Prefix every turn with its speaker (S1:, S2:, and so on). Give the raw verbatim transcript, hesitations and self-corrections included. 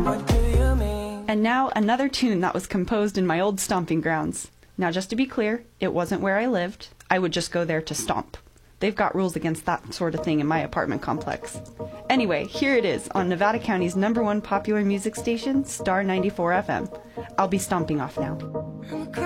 S1: What do you mean?
S2: And now another tune that was composed in my old stomping grounds. Now just to be clear, it wasn't where I lived. I would just go there to stomp. They've got rules against that sort of thing in my apartment complex. Anyway, here it is on Nevada County's number one popular music station, Star ninety-four F M. I'll be stomping off now.